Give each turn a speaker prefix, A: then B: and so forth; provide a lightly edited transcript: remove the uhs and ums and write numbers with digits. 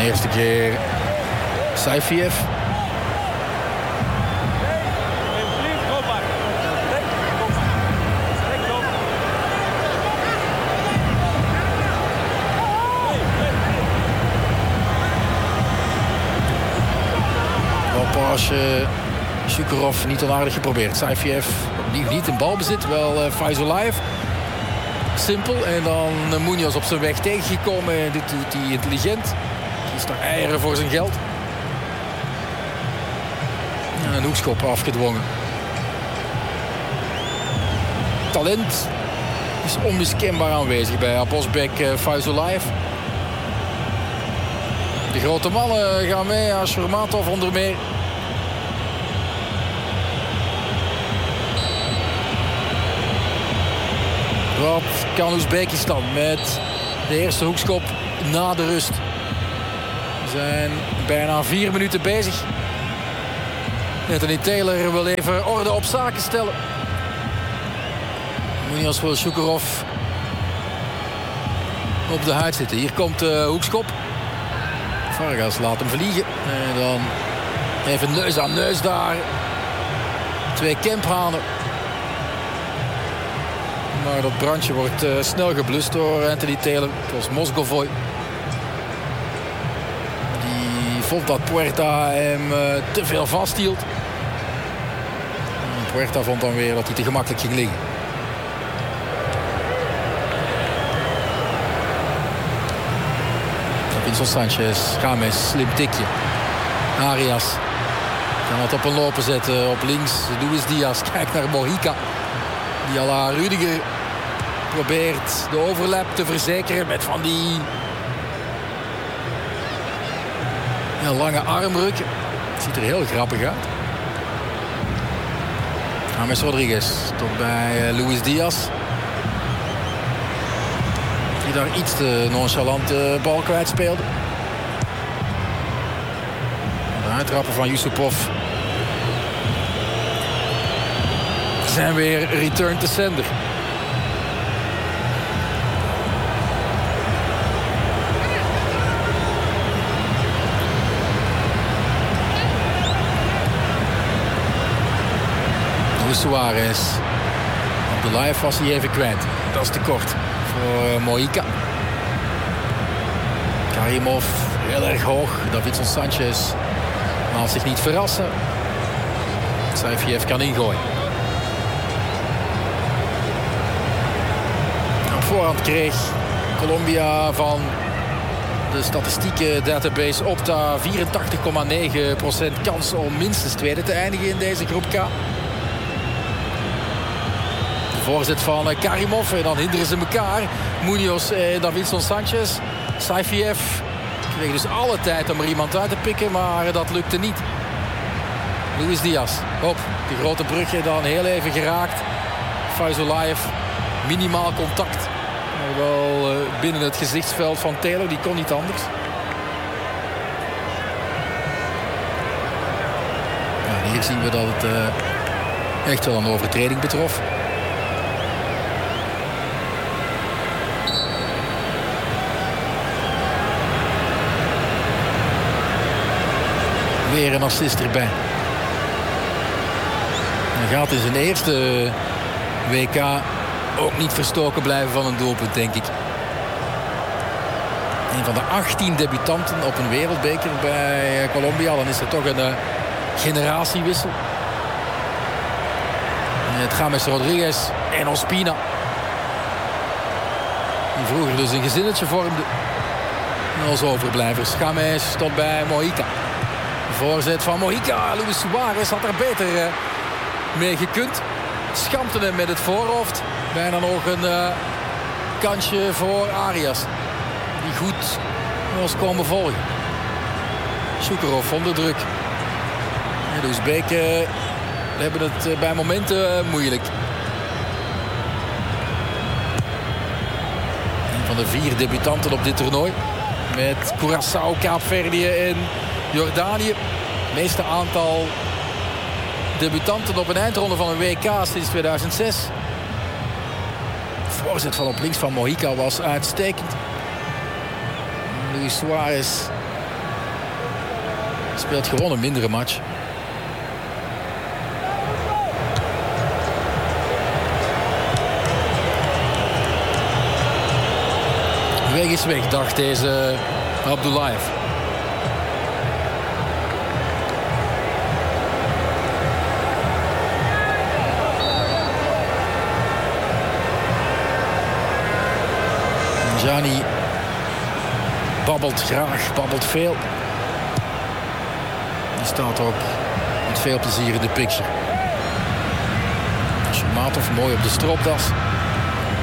A: eerste keer Saifiev. Als Shukurov niet onaardig geprobeerd. Saifiev opnieuw niet in balbezit. Wel Faizulayev. Simpel. En dan Munoz op zijn weg tegengekomen. Dit doet hij intelligent. Kiest daar eieren voor zijn geld. En een hoekschop afgedwongen. Talent is onmiskenbaar aanwezig bij Abosbek Faizulayev. De grote mannen gaan mee. Ashurmatov onder meer. Wat kan Oezbekistan met de eerste hoekschop na de rust. We zijn bijna 4 minuten bezig. Anthony Taylor wil even orde op zaken stellen. Munoz wil Shukurov op de huid zitten. Hier komt de hoekschop. Vargas laat hem vliegen. En dan even neus aan neus daar. 2 Kemphanen. Maar dat brandje wordt snel geblust door Anthony Taylor. Het was Moscovoy. Die vond dat Puerta hem te veel vasthield. En Puerta vond dan weer dat hij te gemakkelijk ging liggen. Vincent Sanchez, James, slim tikje. Arias kan het op een lopen zetten. Op links, Luis Diaz. Kijk naar Mojica. Die à la Rudiger probeert de overlap te verzekeren met van die lange armrukken. Ziet er heel grappig uit. James Rodriguez tot bij Luis Diaz. Die daar iets te nonchalant de bal kwijt speelde. De uittrappen van Yusupov. Zijn weer return to sender. Luis Suarez. Op de live was hij even kwijt. Dat is te kort voor Mojica. Karimov heel erg hoog. Davidson Sanchez laat zich niet verrassen. Saifiev kan ingooien. Voorhand kreeg Colombia van de statistieke database Opta 84,9% kans om minstens tweede te eindigen in deze groep K. De voorzet van Karimov en dan hinderen ze elkaar. Munoz en Davidson Sanchez. Saifiev kreeg dus alle tijd om er iemand uit te pikken, maar dat lukte niet. Luis Diaz op de grote brug en dan heel even geraakt. Faizulayev minimaal contact. Maar wel binnen het gezichtsveld van Taylor. Die kon niet anders. Ja, hier zien we dat het echt wel een overtreding betrof. Weer een assist erbij. Hij gaat in zijn eerste WK ook niet verstoken blijven van een doelpunt, denk ik. Een van de 18 debutanten op een wereldbeker bij Colombia. Dan is er toch een generatiewissel. Het James Rodriguez en Ospina. Die vroeger dus een gezinnetje vormden. Als overblijvers. James tot bij Mojica. De voorzet van Mojica. Luis Suarez had er beter mee gekund. Schampte hem met het voorhoofd. Bijna nog een kansje voor Arias. Die goed was komen volgen. Shukurov onder druk. En de Oezbeken hebben het bij momenten moeilijk. Een van de 4 debutanten op dit toernooi. Met Curaçao, Kaapverdië en Jordanië. Het meeste aantal debutanten op een eindronde van een WK sinds 2006. De voorzet van op links van Mojica was uitstekend. Luis Suarez Speelt gewoon een mindere match. Weg is weg, dacht deze Abdullayev. Jani babbelt graag, babbelt veel. Die staat ook met veel plezier in de picture. Schermatov mooi op de stropdas.